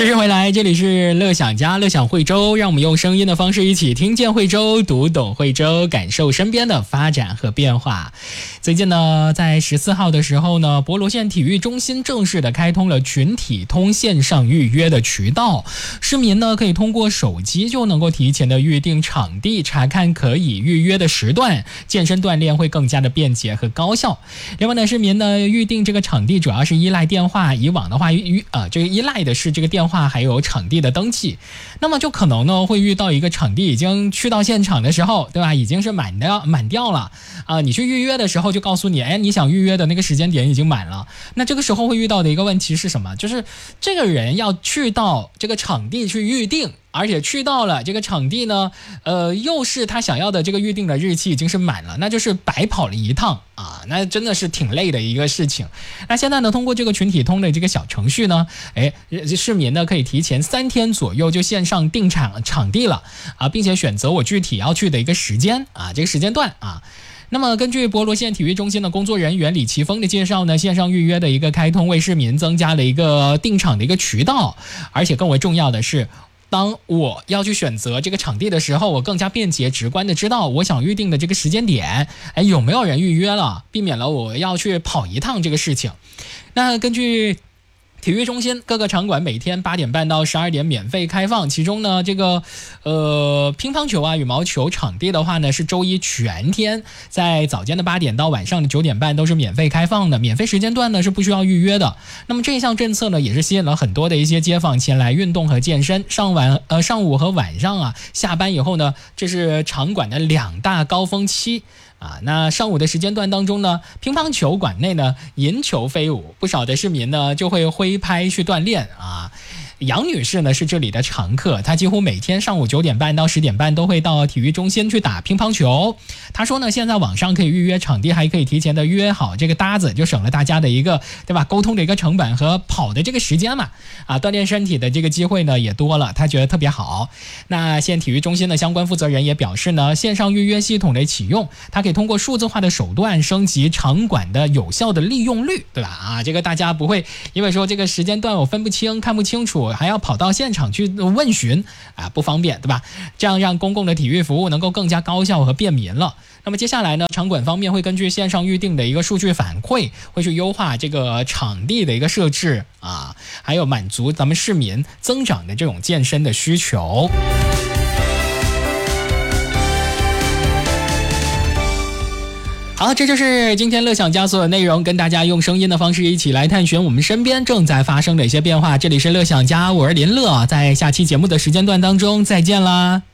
继续回来，这里是乐享家，乐享惠州，让我们用声音的方式一起听见惠州，读懂惠州，感受身边的发展和变化。最近呢，在14号的时候呢，博罗县体育中心正式的开通了群体通线上预约的渠道，市民呢可以通过手机就能够提前的预定场地，查看可以预约的时段，健身锻炼会更加的便捷和高效。另外呢，市民呢预定这个场地主要是依赖电话，以往的话这个依赖的是这个电话还有场地的登记，那么就可能呢会遇到一个场地已经去到现场的时候，对吧？已经是满掉了你去预约的时候就告诉你，你想预约的那个时间点已经满了。那这个时候会遇到的一个问题是什么？就是这个人要去到这个场地去预定，而且去到了这个场地呢，又是他想要的这个预定的日期已经是满了，那就是白跑了一趟啊，那真的是挺累的一个事情。那现在呢，通过这个群体通的这个小程序呢，市民呢可以提前3天左右就线上订场地了啊，并且选择我具体要去的一个时间啊，这个时间段啊。那么根据博罗县体育中心的工作人员李奇峰的介绍呢，线上预约的一个开通为市民增加了一个订场的一个渠道，而且更为重要的是，当我要去选择这个场地的时候，我更加便捷直观的知道我想预定的这个时间点，有没有人预约了，避免了我要去跑一趟这个事情。那根据体育中心各个场馆每天8点半到12点免费开放，其中呢这个乒乓球羽毛球场地的话呢是周一全天，在早间的8点到晚上的9点半都是免费开放的，免费时间段呢是不需要预约的。那么这项政策呢也是吸引了很多的一些街坊前来运动和健身，上午和晚上下班以后呢，这是场馆的2大高峰期那上午的时间段当中呢，乒乓球馆内呢银球飞舞，不少的市民呢就会挥拍去锻炼杨女士呢是这里的常客，她几乎每天上午9点半到10点半都会到体育中心去打乒乓球。她说呢，现在网上可以预约场地，还可以提前的约好这个搭子，就省了大家的一个对吧沟通的一个成本和跑的这个时间嘛锻炼身体的这个机会呢也多了，她觉得特别好。那县体育中心的相关负责人也表示呢，线上预约系统的启用，它可以通过数字化的手段升级场馆的有效的利用率，对吧这个大家不会因为说这个时间段我分不清看不清楚，还要跑到现场去问询不方便，对吧？这样让公共的体育服务能够更加高效和便民了。那么接下来呢，场馆方面会根据线上预定的一个数据反馈，会去优化这个场地的一个设置还有满足咱们市民增长的这种健身的需求。好，这就是今天乐享家所有内容，跟大家用声音的方式一起来探寻我们身边正在发生的一些变化。这里是乐享家，我是林乐，在下期节目的时间段当中再见啦。